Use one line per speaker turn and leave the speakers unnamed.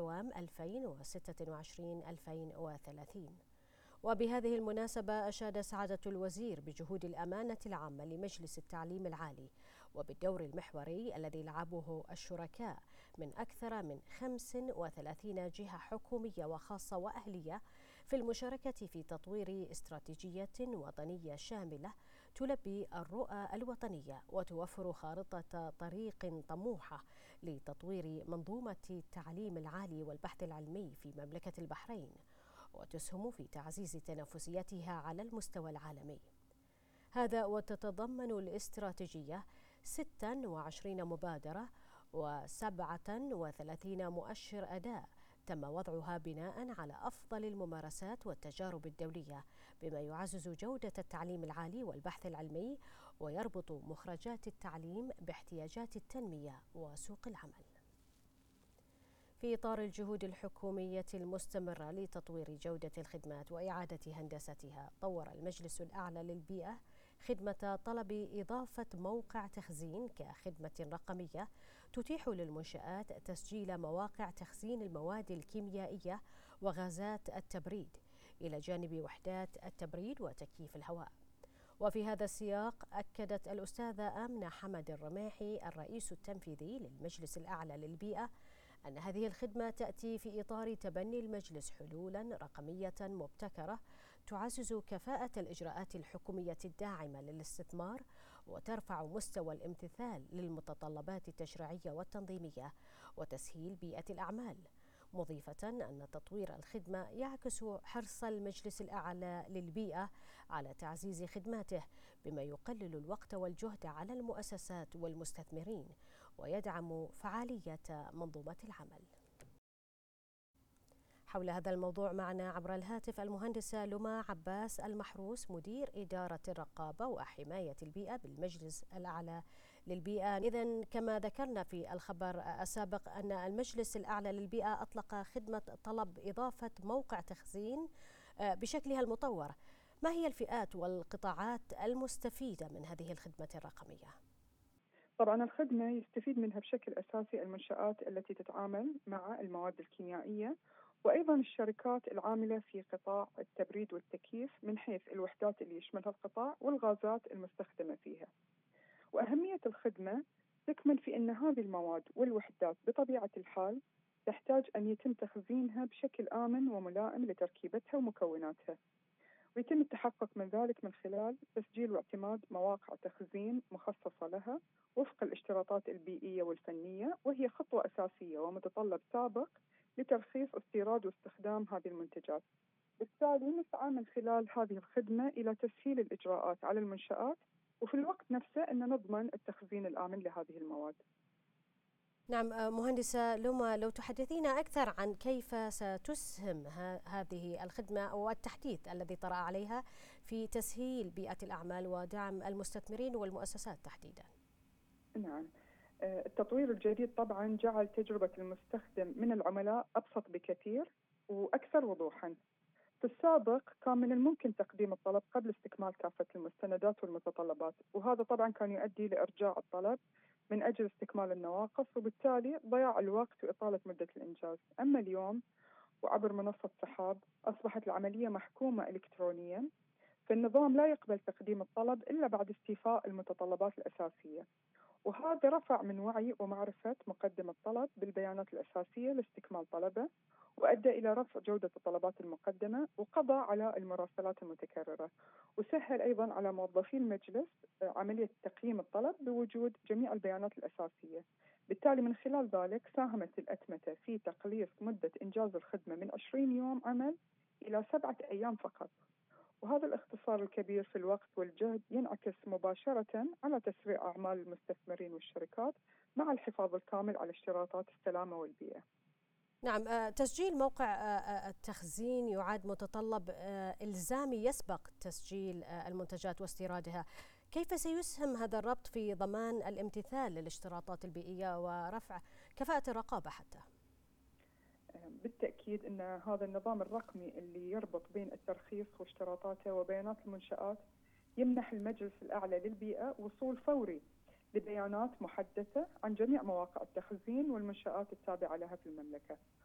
الأعوام 2026-2030. وبهذه المناسبة أشاد سعادة الوزير بجهود الأمانة العامة لمجلس التعليم العالي وبالدور المحوري الذي يلعبه الشركاء من أكثر من 35 جهة حكومية وخاصة وأهلية في المشاركة في تطوير استراتيجية وطنية شاملة تلبي الرؤى الوطنية وتوفر خارطة طريق طموحة لتطوير منظومة التعليم العالي والبحث العلمي في مملكة البحرين، وتسهم في تعزيز تنافسيتها على المستوى العالمي. هذا وتتضمن الاستراتيجية 26 مبادرة و37 مؤشر أداء تم وضعها بناء على أفضل الممارسات والتجارب الدولية، بما يعزز جودة التعليم العالي والبحث العلمي ويربط مخرجات التعليم باحتياجات التنمية وسوق العمل. في إطار الجهود الحكومية المستمرة لتطوير جودة الخدمات وإعادة هندستها، طور المجلس الأعلى للبيئة خدمة طلب إضافة موقع تخزين كخدمة رقمية تتيح للمنشآت تسجيل مواقع تخزين المواد الكيميائية وغازات التبريد إلى جانب وحدات التبريد وتكييف الهواء. وفي هذا السياق أكدت الأستاذة آمنة حمد الرماحي الرئيس التنفيذي للمجلس الأعلى للبيئة أن هذه الخدمة تأتي في إطار تبني المجلس حلولا رقمية مبتكرة تعزز كفاءة الإجراءات الحكومية الداعمة للاستثمار وترفع مستوى الامتثال للمتطلبات التشريعية والتنظيمية وتسهيل بيئة الأعمال، مضيفة أن تطوير الخدمة يعكس حرص المجلس الأعلى للبيئة على تعزيز خدماته بما يقلل الوقت والجهد على المؤسسات والمستثمرين ويدعم فعالية منظومة العمل. حول هذا الموضوع معنا عبر الهاتف المهندسة لما عباس المحروس، مدير إدارة الرقابة وحماية البيئة بالمجلس الأعلى للبيئة. إذن كما ذكرنا في الخبر السابق أن المجلس الأعلى للبيئة أطلق خدمة طلب إضافة موقع تخزين بشكلها المطور. ما هي الفئات والقطاعات المستفيدة من هذه الخدمة الرقمية؟
طبعا الخدمة يستفيد منها بشكل أساسي المنشآت التي تتعامل مع المواد الكيميائية، وأيضا الشركات العاملة في قطاع التبريد والتكييف من حيث الوحدات اللي يشملها القطاع والغازات المستخدمة فيها. وأهمية الخدمة تكمن في أن هذه المواد والوحدات بطبيعة الحال تحتاج أن يتم تخزينها بشكل آمن وملائم لتركيبتها ومكوناتها، ويتم التحقق من ذلك من خلال تسجيل واعتماد مواقع تخزين مخصصة لها وفق الاشتراطات البيئية والفنية، وهي خطوة أساسية ومتطلب سابق لترخيص استيراد واستخدام هذه المنتجات. بالتالي نسعى من خلال هذه الخدمة إلى تسهيل الإجراءات على المنشآت، وفي الوقت نفسه أن نضمن التخزين الآمن لهذه المواد.
نعم مهندسة لما، لو تحدثينا أكثر عن كيف ستسهم هذه الخدمة والتحديث الذي طرأ عليها في تسهيل بيئة الأعمال ودعم المستثمرين والمؤسسات تحديدا.
نعم، التطوير الجديد طبعا جعل تجربة المستخدم من العملاء أبسط بكثير وأكثر وضوحا. في السابق كان من الممكن تقديم الطلب قبل استكمال كافة المستندات والمتطلبات، وهذا طبعا كان يؤدي لإرجاع الطلب من أجل استكمال النواقص وبالتالي ضياع الوقت وإطالة مدة الإنجاز. أما اليوم وعبر منصة سحاب أصبحت العملية محكومة إلكترونيا، فالنظام لا يقبل تقديم الطلب إلا بعد استيفاء المتطلبات الأساسية، وهذا رفع من وعي ومعرفة مقدم الطلب بالبيانات الأساسية لاستكمال طلبه، وأدى إلى رفع جودة الطلبات المقدمة وقضى على المراسلات المتكررة، وسهل أيضا على موظفي المجلس عملية تقييم الطلب بوجود جميع البيانات الأساسية. بالتالي من خلال ذلك ساهمت الأتمتة في تقليص مدة إنجاز الخدمة من 20 يوم عمل إلى 7 أيام فقط، وهذا الاختصار الكبير في الوقت والجهد ينعكس مباشرة على تسريع أعمال المستثمرين والشركات مع الحفاظ الكامل على اشتراطات السلامة والبيئة.
نعم، تسجيل موقع التخزين يعد متطلب إلزامي يسبق تسجيل المنتجات واستيرادها. كيف سيسهم هذا الربط في ضمان الامتثال للاشتراطات البيئية ورفع كفاءة الرقابة حتى؟
بالتأكيد أن هذا النظام الرقمي اللي يربط بين الترخيص واشتراطاته وبيانات المنشآت يمنح المجلس الأعلى للبيئة وصول فوري لبيانات محدثة عن جميع مواقع التخزين والمنشآت التابعة لها في المملكة،